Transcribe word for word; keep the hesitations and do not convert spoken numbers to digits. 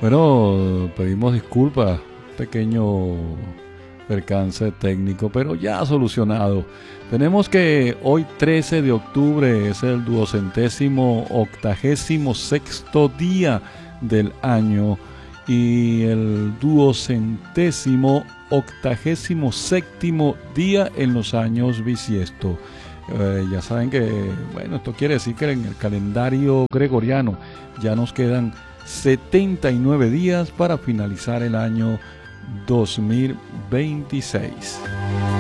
Bueno, pedimos disculpas, pequeño percance técnico, pero ya solucionado. Tenemos que hoy trece de octubre es el duocentésimo octagésimo sexto día del año y el duocentésimo octagésimo séptimo día en los años bisiesto. Eh, ya saben que, bueno, esto quiere decir que en el calendario gregoriano ya nos quedan setenta y nueve días para finalizar el año dos mil veintiséis.